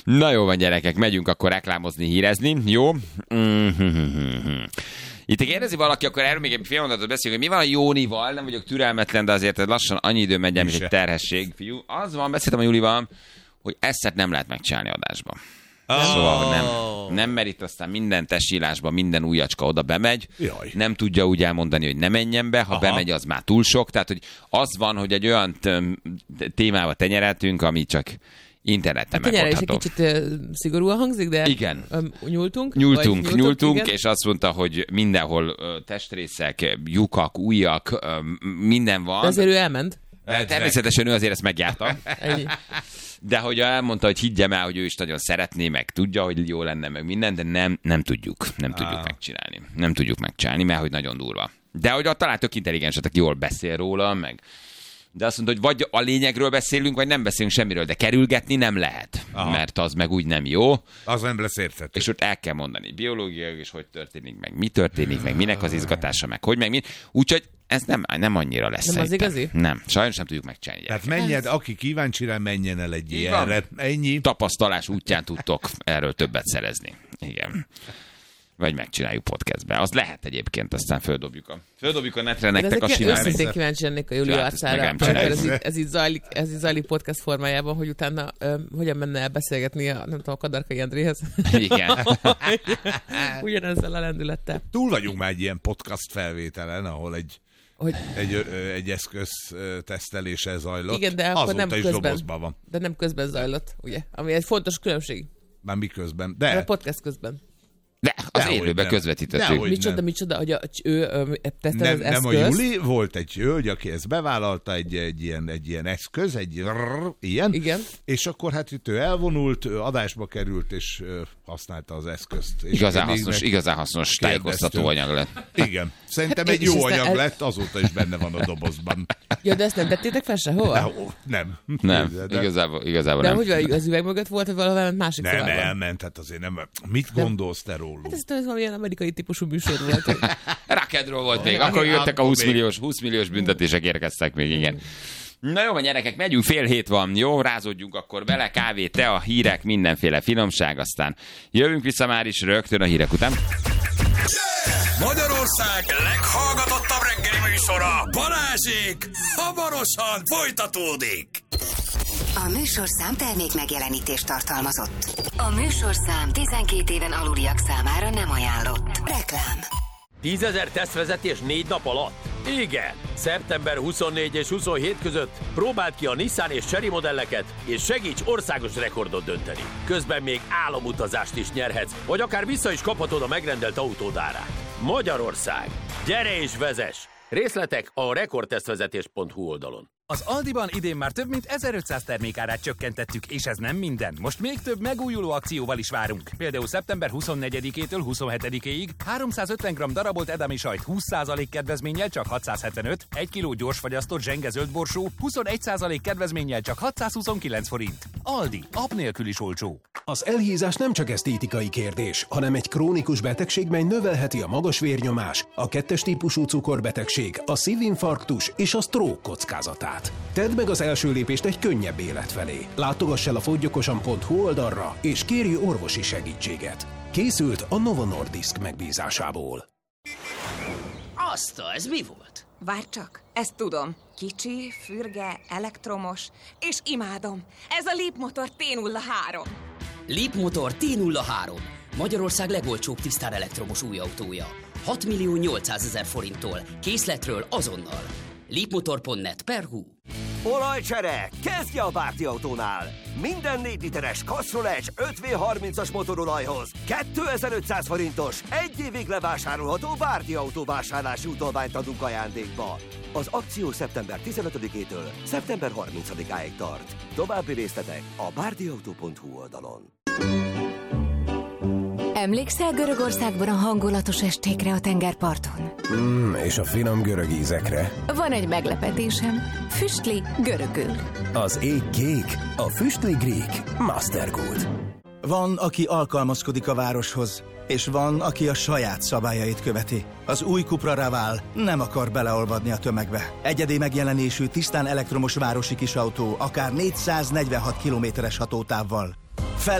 Na jó van, gyerekek, megyünk akkor reklámozni, hírezni, jó? Itt kérdezi valaki, akkor erről még egy fél mondatot beszélünk, hogy mi van a Jónival, nem vagyok türelmetlen, de azért lassan annyi idő megy, mint egy terhesség, fiú. Az van, beszéltem a Julival, hogy ezt nem lehet megcsinálni adásba. Szóval, hogy nem, mert itt aztán minden testsílásban minden újacska oda bemegy, nem tudja úgy elmondani, hogy ne menjen be, ha bemegy, az már túl sok. Tehát, hogy az van, hogy egy olyan témába tenyereltünk, ami csak interneten megoldható. Egy kicsit szigorúan hangzik, de igen. Nyúltunk, és azt mondta, hogy mindenhol testrészek, lyukak, ujjak, minden van. De azért ő elment. Természetesen ő azért ezt megjárta. De hogy elmondta, hogy higgyem el, hogy ő is nagyon szeretné, meg tudja, hogy jó lenne, meg minden, de nem tudjuk megcsinálni. Nem tudjuk megcsinálni, mert hogy nagyon durva. De hogy talán tök intelligens, aki jól beszél róla, meg... De azt mondta, hogy vagy a lényegről beszélünk, vagy nem beszélünk semmiről, de kerülgetni nem lehet, mert az meg úgy nem jó. Az nem lesz érthető. És ott el kell mondani biológiailag is, hogy történik, meg mi történik, meg minek az izgatása, meg hogy, meg mi. Úgyhogy ez nem annyira lesz. Nem az igazi? Nem, sajnos nem tudjuk megcsinálni. Tehát menjen, aki kíváncsi rá, menjen el egy ilyenre. Ennyi. Tapasztalás útján tudtok erről többet szerezni. Igen. Vagy megcsináljuk podcastbe. Az lehet egyébként, aztán földobjuk a netre nektek a sinát. Őszintén kíváncsi lennék a Júli arcára. Ez így zajlik podcast formájában, hogy utána hogyan menne el beszélgetni a Kadarkai Andréhez. Igen. Ugyanezzel a lendülettel. Túl vagyunk már egy ilyen podcast felvételen, ahol egy eszköz tesztelése zajlott. Igen, de akkor nem közben. Van. De nem közben zajlott, ugye? Ami egy fontos különbség. Már mi közben? De a podcast közben. De az élőben közvetítettük. Micsoda, hogy ő tesztel az eszköz. Nem a Júli, volt egy hölgy, aki ezt bevállalta, egy ilyen eszköz, ilyen. Igen. És akkor hát itt ő elvonult, adásba került, és használta az eszközt. Igazán hasznos tájékoztató anyag lett. Igen. Szerintem egy jó anyag lett, azóta is benne van a dobozban. Ja, de ezt nem tettétek fel sehova? Nem. Igazából de nem. De hogy az üveg mögött volt, vagy valami másik Nem, elment, hát azért nem. Mit gondolsz te róluk? Hát ez valamilyen amerikai típusú műsor volt. Rakedról volt még, akkor jöttek a 20 milliós büntetések érkeztek még, igen. Na jó van, gyerekek, megyünk, 6:30 van, jó? Rázódjunk akkor bele, kávé, te, a hírek, mindenféle finomság, aztán jövünk vissza már is rögtön a hírek után. Magyarország leghallgatottabb reggeli műsora, Balázsék, hamarosan folytatódik. A műsorszám termék megjelenítést tartalmazott. A műsorszám 12 éven aluliak számára nem ajánlott. Reklám. 10 000 tesztvezetés 4 nap alatt? Igen! Szeptember 24 és 27 között próbáld ki a Nissan és Chery modelleket, és segíts országos rekordot dönteni. Közben még álomutazást is nyerhetsz, vagy akár vissza is kaphatod a megrendelt autód árát. Magyarország! Gyere és vezess! Részletek a rekordtesztvezetés.hu oldalon. Az Aldiban idén már több mint 1500 termékárát csökkentettük, és ez nem minden. Most még több megújuló akcióval is várunk. Például szeptember 24-től 27-ig 350 g darabolt edami sajt 20% kedvezménnyel csak 675, 1 kg gyorsfagyasztott zsenge zöldborsó 21% kedvezménnyel csak 629 forint. Aldi, app nélkül is olcsó. Az elhízás nem csak esztétikai kérdés, hanem egy krónikus betegség, mely növelheti a magas vérnyomás, a 2-es típusú cukorbetegség, a szívinfarktus és a stroke kockázatát. Tedd meg az első lépést egy könnyebb élet felé. Látogass el a foggyokosan.hu oldalra, és kérj orvosi segítséget. Készült a Novo Nordisk megbízásából. Ez mi volt? Várj csak, ezt tudom. Kicsi, fürge, elektromos, és imádom. Ez a Leapmotor T03. Leapmotor T03. Magyarország legolcsóbb tisztán elektromos új autója. 6.800.000 forinttól. Készletről azonnal. Leapmotor.net/hu. Olajcsere! Kezdje a Bárdi Autónál! Minden 4 literes Castrol Edge 5V30-as motorolajhoz 2500 forintos, 1 évig levásárolható Bárdi Autó vásárlási utalványt adunk ajándékba. Az akció szeptember 15-től szeptember 30-áig tart. További részletek a bárdiautó.hu oldalon. Emlékszel Görögországban a hangulatos estékre a tengerparton? És a finom görög ízekre. Van egy meglepetésem. Füstli görögül. Az ég kék, a füstli grík Mastergold. Van, aki alkalmazkodik a városhoz, és van, aki a saját szabályait követi. Az új Cupra Raval nem akar beleolvadni a tömegbe. Egyedi megjelenésű, tisztán elektromos városi kisautó, akár 446 kilométeres hatótávval.